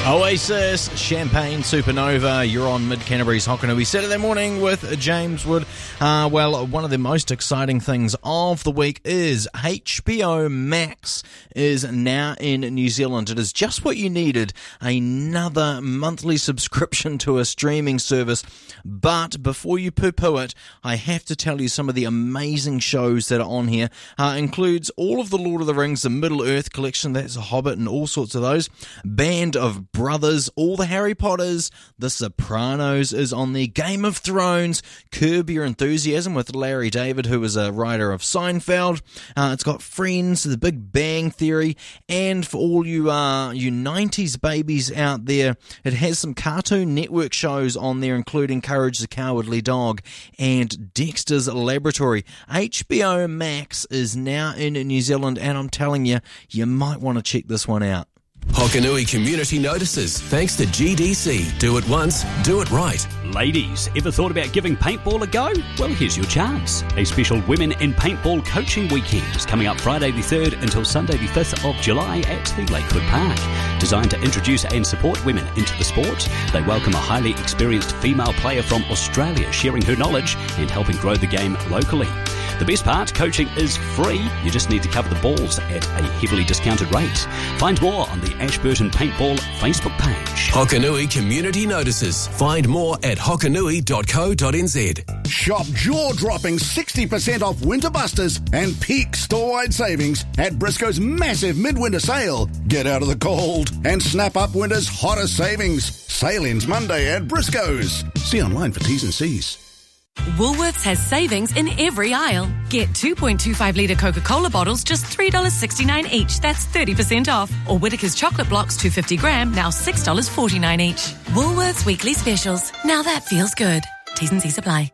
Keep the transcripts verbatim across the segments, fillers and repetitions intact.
Oasis, Champagne Supernova, you're on Mid-Canterbury's Hokanui Saturday morning with James Wood. Uh, well, one of the most exciting things of the week is H B O Max is now in New Zealand. It is just what you needed, another monthly subscription to a streaming service. But before you poo-poo it, I have to tell you some of the amazing shows that are on here. Uh, includes all of the Lord of the Rings, the Middle-earth collection, that's a Hobbit and all sorts of those. Band of Brothers, all the Harry Potters, The Sopranos is on there, Game of Thrones, Curb Your Enthusiasm with Larry David, who was a writer of Seinfeld. Uh, it's got Friends, The Big Bang Theory, and for all you uh, you nineties babies out there, it has some Cartoon Network shows on there, including Courage the Cowardly Dog and Dexter's Laboratory. H B O Max is now in New Zealand, and I'm telling you, you might want to check this one out. Hokanui Community Notices, thanks to G D C. Do it once, do it right. Ladies, ever thought about giving paintball a go? Well, here's your chance. A special Women in Paintball Coaching Weekend is coming up Friday the third until Sunday the fifth of July at the Lakewood Park. Designed to introduce and support women into the sport, they welcome a highly experienced female player from Australia sharing her knowledge and helping grow the game locally. The best part, coaching is free. You just need to cover the balls at a heavily discounted rate. Find more on the Ashburton Paintball Facebook page. Hokanui Community Notices. Find more at hokanui dot co dot n z. Shop jaw-dropping sixty percent off Winter Busters and peak store-wide savings at Briscoe's massive midwinter sale. Get out of the cold and snap up winter's hottest savings. Sale ends Monday at Briscoe's. See online for T's and C's. Woolworths has savings in every aisle. Get two point two five litre Coca-Cola bottles, just three dollars sixty-nine each. That's thirty percent off. Or Whittaker's chocolate blocks, two hundred fifty gram, now six dollars forty-nine each. Woolworths weekly specials. Now that feels good. T's and C's apply.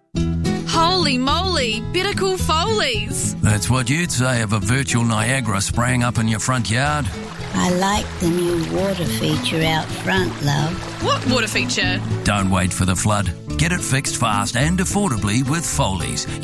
Holy moly, better call Foley's. That's what you'd say of a virtual Niagara spraying up in your front yard. I like the new water feature out front, love. What water feature? Don't wait for the flood. Get it fixed fast and affordably with Foley's.